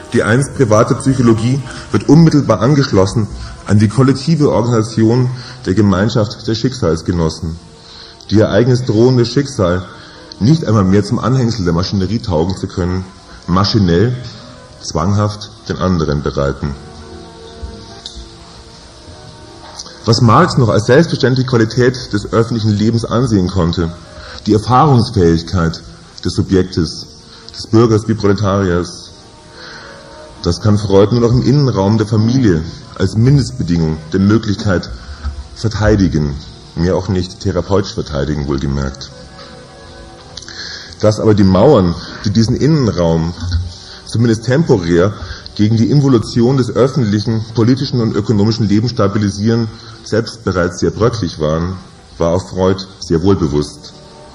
Die einst private Psychologie wird unmittelbar angeschlossen an die kollektive Organisation der Gemeinschaft der Schicksalsgenossen, die ihr eigenes drohendes Schicksal nicht einmal mehr zum Anhängsel der Maschinerie taugen zu können, maschinell, zwanghaft den anderen bereiten. Was Marx noch als selbstverständliche Qualität des öffentlichen Lebens ansehen konnte, die Erfahrungsfähigkeit des Subjektes, des Bürgers wie Proletariers, das kann Freud nur noch im Innenraum der Familie als Mindestbedingung der Möglichkeit verteidigen, mehr auch nicht therapeutisch verteidigen, wohlgemerkt. Dass aber die Mauern, die diesen Innenraum zumindest temporär gegen die Involution des öffentlichen, politischen und ökonomischen Lebens stabilisieren, selbst bereits sehr bröcklich waren, war auch Freud sehr wohl bewusst.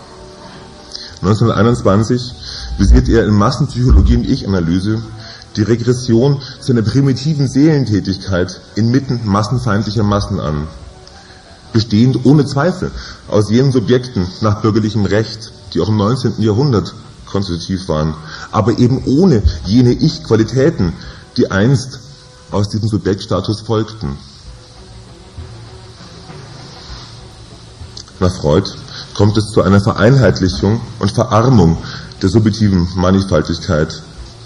1921 visiert er in Massenpsychologie und Ich-Analyse die Regression zu einer primitiven Seelentätigkeit inmitten massenfeindlicher Massen an, bestehend ohne Zweifel aus jenen Subjekten nach bürgerlichem Recht, die auch im 19. Jahrhundert konstitutiv waren, aber eben ohne jene Ich-Qualitäten, die einst aus diesem Subjektstatus folgten. Nach Freud kommt es zu einer Vereinheitlichung und Verarmung der subjektiven Mannigfaltigkeit.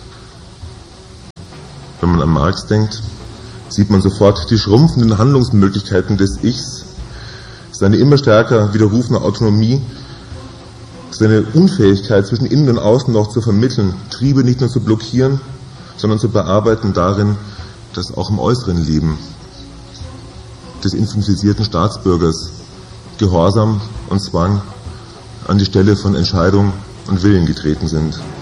Wenn man an Marx denkt, sieht man sofort die schrumpfenden Handlungsmöglichkeiten des Ichs, seine immer stärker widerrufene Autonomie, seine Unfähigkeit zwischen Innen und Außen noch zu vermitteln, Triebe nicht nur zu blockieren, sondern zu bearbeiten darin, dass auch im äußeren Leben des infantilisierten Staatsbürgers Gehorsam und Zwang an die Stelle von Entscheidung und Willen getreten sind.